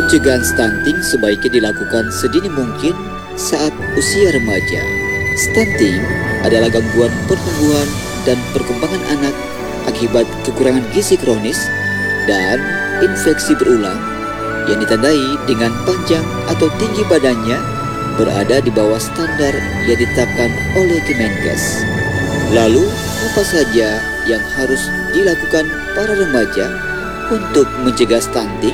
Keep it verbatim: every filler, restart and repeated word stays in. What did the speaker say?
Pencegahan stunting sebaiknya dilakukan sedini mungkin saat usia remaja. Stunting adalah gangguan pertumbuhan dan perkembangan anak akibat kekurangan gizi kronis dan infeksi berulang yang ditandai dengan panjang atau tinggi badannya berada di bawah standar yang ditetapkan oleh Kemenkes. Lalu, apa saja yang harus dilakukan para remaja untuk mencegah stunting?